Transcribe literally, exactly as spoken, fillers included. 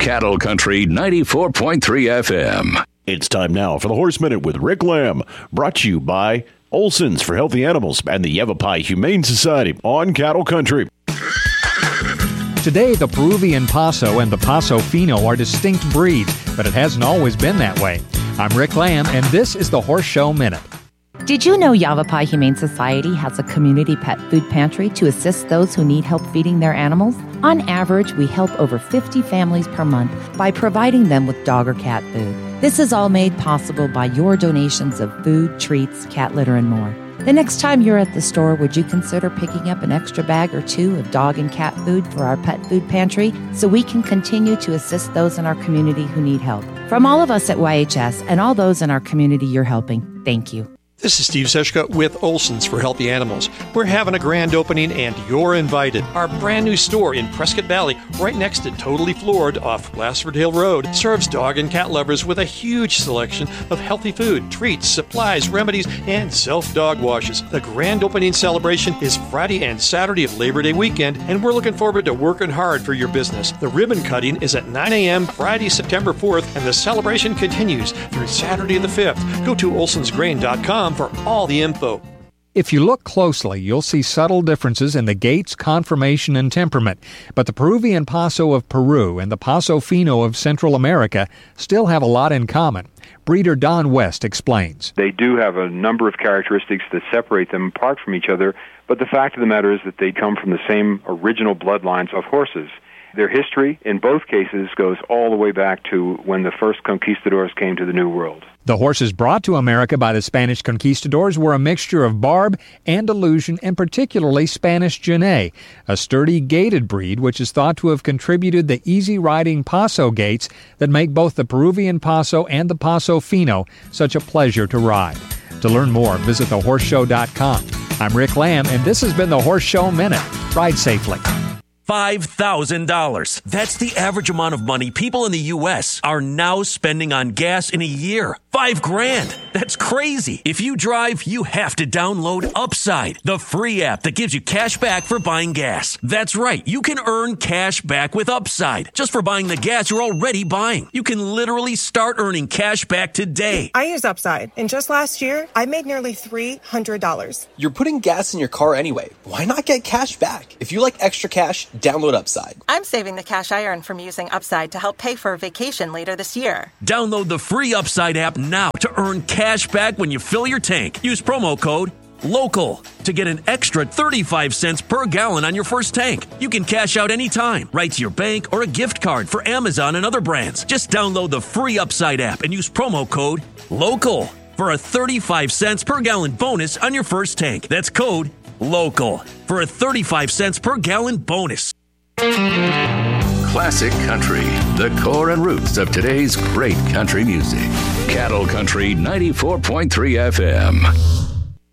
Cattle Country ninety-four point three F M. It's time now for the Horse Minute with Rick Lamb, brought to you by Olson's for Healthy Animals and the Yavapai Humane Society on Cattle Country. Today, the Peruvian Paso and the Paso Fino are distinct breeds, but it hasn't always been that way. I'm Rick Lamb, and this is the Horse Show Minute. Did you know Yavapai Humane Society has a community pet food pantry to assist those who need help feeding their animals? On average, we help over fifty families per month by providing them with dog or cat food. This is all made possible by your donations of food, treats, cat litter, and more. The next time you're at the store, would you consider picking up an extra bag or two of dog and cat food for our pet food pantry so we can continue to assist those in our community who need help? From all of us at Y H S and all those in our community you're helping, thank you. This is Steve Seshka with Olson's for Healthy Animals. We're having a grand opening and you're invited. Our brand new store in Prescott Valley, right next to Totally Floored off Glassford Hill Road, serves dog and cat lovers with a huge selection of healthy food, treats, supplies, remedies, and self-dog washes. The grand opening celebration is Friday and Saturday of Labor Day weekend, and we're looking forward to working hard for your business. The ribbon cutting is at nine a.m. Friday, September fourth, and the celebration continues through Saturday the fifth. Go to olsons grain dot com for all the info. If you look closely, you'll see subtle differences in the gaits, conformation, and temperament. But the Peruvian Paso of Peru and the Paso Fino of Central America still have a lot in common. Breeder Don West explains. They do have a number of characteristics that separate them apart from each other, but the fact of the matter is that they come from the same original bloodlines of horses. Their history, in both cases, goes all the way back to when the first conquistadors came to the New World. The horses brought to America by the Spanish conquistadors were a mixture of Barb, Andalusian, and particularly Spanish Genet, a sturdy gaited breed which is thought to have contributed the easy-riding Paso gaits that make both the Peruvian Paso and the Paso Fino such a pleasure to ride. To learn more, visit the horse show dot com. I'm Rick Lamb, and this has been the Horse Show Minute. Ride safely. five thousand dollars. That's the average amount of money people in the U S are now spending on gas in a year. Five grand. That's crazy. If you drive, you have to download Upside, the free app that gives you cash back for buying gas. That's right. You can earn cash back with Upside just for buying the gas you're already buying. You can literally start earning cash back today. I use Upside, and just last year, I made nearly three hundred dollars. You're putting gas in your car anyway. Why not get cash back? If you like extra cash, download Upside. I'm saving the cash I earn from using Upside to help pay for a vacation later this year. Download the free Upside app now to earn cash back when you fill your tank. Use promo code LOCAL to get an extra thirty-five cents per gallon on your first tank. You can cash out anytime, right to your bank or a gift card for Amazon and other brands. Just download the free Upside app and use promo code LOCAL for a thirty-five cents per gallon bonus on your first tank. That's code LOCAL for a thirty-five cents per gallon bonus. Classic Country, the core and roots of today's great country music. Cattle Country ninety-four point three F M.